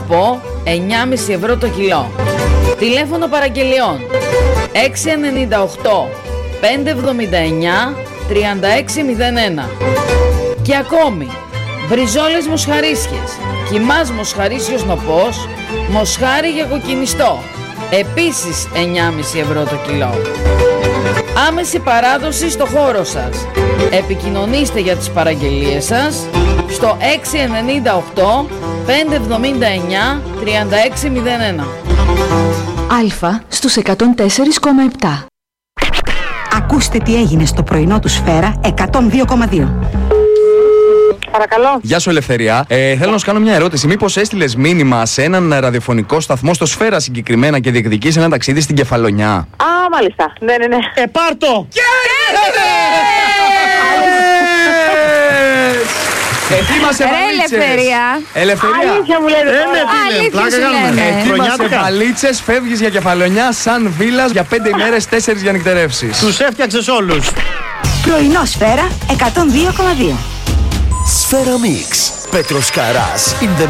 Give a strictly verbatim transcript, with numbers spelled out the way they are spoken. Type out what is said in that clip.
νοπό, εννιά κόμμα πέντε ευρώ το κιλό. Τηλέφωνο παραγγελιών έξι εννιά οκτώ πέντε εβδομήντα εννιά τριάντα έξι μηδέν ένα. Και ακόμη, μπριζόλες μοσχαρίσιες, κιμάς μοσχαρίσιος νοπός, μοσχάρι για κοκκινιστό, επίσης εννιά κόμμα πέντε ευρώ το κιλό. Άμεση παράδοση στο χώρο σας. Επικοινωνήστε για τις παραγγελίες σας στο έξι εννιά οκτώ πέντε εβδομήντα εννιά τριάντα έξι μηδέν ένα. Αλφα στους εκατόν τέσσερα κόμμα επτά. Ακούστε τι έγινε στο πρωινό του Σφαίρα εκατόν δύο κόμμα δύο. Παρακαλώ. Γεια σου, Ελευθερία. Ε, θέλω να σου κάνω μια ερώτηση. Μήπως έστειλες μήνυμα σε έναν ραδιοφωνικό σταθμό, στο Σφαίρα συγκεκριμένα, και διεκδικείς ένα ταξίδι στην Κεφαλονιά? Α, μάλιστα. Ναι, ναι, ναι. Ε, πάρτο! Ετοίμασε βαλίτσες. Ελευθερία. Ελευθερία. Αλήθεια μου λέτε. Ε, ναι, τι είναι, πλάκα κάνουμε. Ετοίμασε βαλίτσες, φεύγεις για Κεφαλονιά σαν βίλας για πέντε ημέρες, τέσσερις για νυχτερεύσεις. Τους έφτιαξες όλους. Πρωινό Σφαίρα εκατόν δύο κόμμα δύο. Σφαίρα Μίξ. Πέτρος Καράς in the